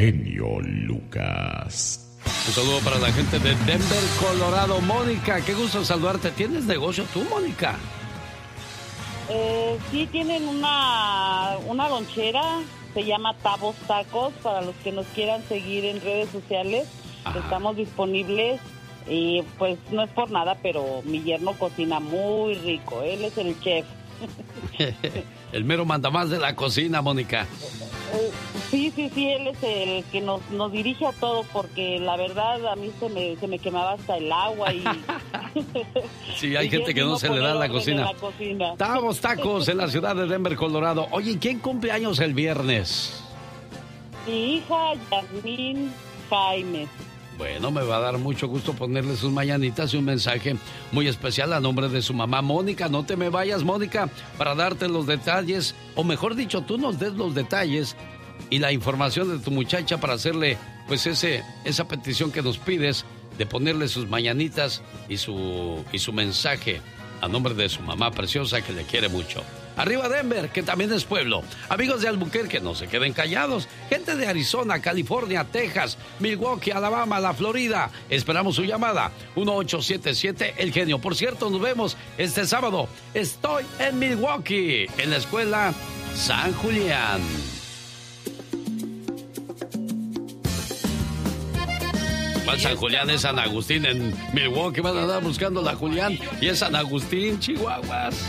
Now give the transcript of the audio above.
genio Lucas. Un saludo para la gente de Denver, Colorado. Mónica, qué gusto saludarte. ¿Tienes negocio tú, Mónica? Sí, tienen una lonchera, se llama Tabos Tacos, para los que nos quieran seguir en redes sociales. Ajá. Estamos disponibles y pues no es por nada, pero mi yerno cocina muy rico, él es el chef. El mero mandamás de la cocina, Mónica. Sí, él es el que nos dirige a todo, porque la verdad a mí se me quemaba hasta el agua y... Sí, hay gente que no se le da la cocina. Tabos Tacos en la ciudad de Denver, Colorado. Oye, ¿quién cumple años el viernes? Mi hija, Yasmín Jaime. Bueno, me va a dar mucho gusto ponerle sus mañanitas y un mensaje muy especial a nombre de su mamá. Mónica, no te me vayas, Mónica, para darte los detalles, o mejor dicho, tú nos des los detalles y la información de tu muchacha para hacerle, pues, esa petición que nos pides de ponerle sus mañanitas y su mensaje a nombre de su mamá preciosa que le quiere mucho. Arriba Denver, que también es pueblo. Amigos de Albuquerque, no se queden callados. Gente de Arizona, California, Texas, Milwaukee, Alabama, la Florida. Esperamos su llamada. 1877 El Genio. Por cierto, nos vemos este sábado. Estoy en Milwaukee, en la escuela San Julián. ¿Cuál San Julián? Es San Agustín en Milwaukee. Van a andar buscando la Julián y es San Agustín, Chihuahuas.